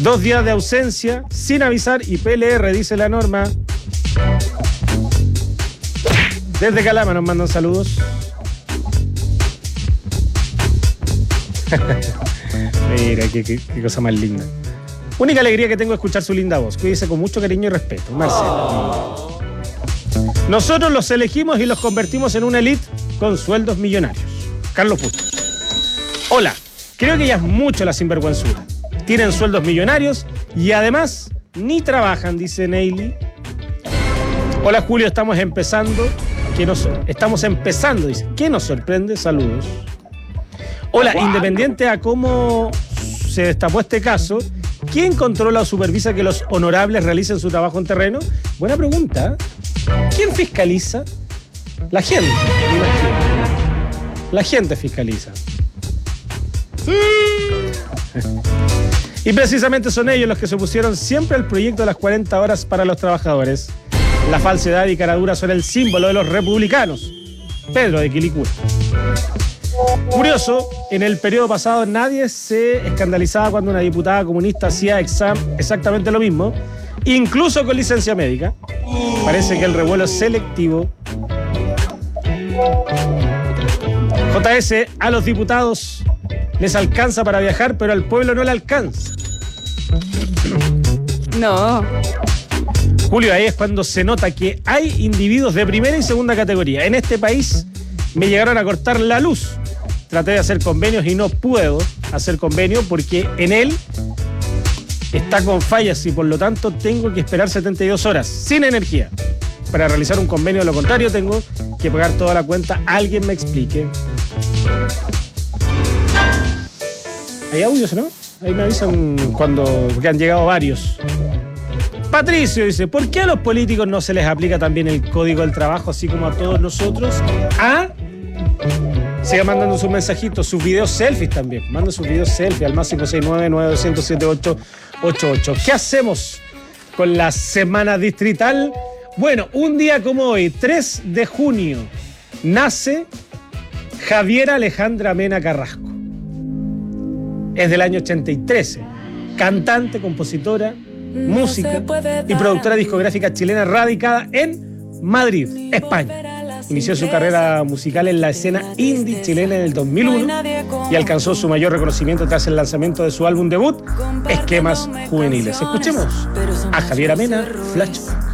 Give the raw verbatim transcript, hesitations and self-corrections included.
Dos días de ausencia, sin avisar y P L R, dice la norma. Desde Calama nos mandan saludos. Mira, qué, qué, qué cosa más linda. Única alegría que tengo es escuchar su linda voz. Cuídese con mucho cariño y respeto. Marcelo. Nosotros los elegimos y los convertimos en una elite con sueldos millonarios. Carlos Bustos. Hola, creo que ya es mucho la sinvergüenzura. Tienen sueldos millonarios y además ni trabajan, dice Neily. Hola Julio, estamos empezando. ¿Qué nos, estamos empezando, dice. ¿Qué nos sorprende? Saludos. Hola, independiente a cómo se destapó este caso, ¿quién controla o supervisa que los honorables realicen su trabajo en terreno? Buena pregunta. ¿Quién fiscaliza? La gente, me imagino. La gente fiscaliza. Sí. Y precisamente son ellos los que se opusieron siempre al proyecto de las cuarenta horas para los trabajadores. La falsedad y caradura son el símbolo de los republicanos. Pedro de Quilicura. Curioso, en el periodo pasado nadie se escandalizaba cuando una diputada comunista hacía exam exactamente lo mismo, incluso con licencia médica. Parece que el revuelo es selectivo. J S, a los diputados les alcanza para viajar, pero al pueblo no le alcanza. No. Julio, ahí es cuando se nota que hay individuos de primera y segunda categoría. En este país me llegaron a cortar la luz. Traté de hacer convenios y no puedo hacer convenio porque en él está con fallas y por lo tanto tengo que esperar setenta y dos horas sin energía para realizar un convenio. De lo contrario, tengo que pagar toda la cuenta. Alguien me explique. ¿Hay audios, no? Ahí me avisan cuando porque han llegado varios. Patricio dice, ¿por qué a los políticos no se les aplica también el código del trabajo así como a todos nosotros? ¿Ah? Siga mandando sus mensajitos, sus videos selfies también. Manda sus videos selfies al más cinco seis nueve, nueve dos cero cero, siete ocho ocho ocho. ¿Qué hacemos con la semana distrital? Bueno, un día como hoy, tres de junio, nace Javiera Alejandra Mena Carrasco. Es del año ochenta y tres. Cantante, compositora, música y productora discográfica chilena radicada en Madrid, España. Inició su carrera musical en la escena indie chilena en el dos mil uno y alcanzó su mayor reconocimiento tras el lanzamiento de su álbum debut, Esquemas Juveniles. Escuchemos a Javiera Mena, Flashback.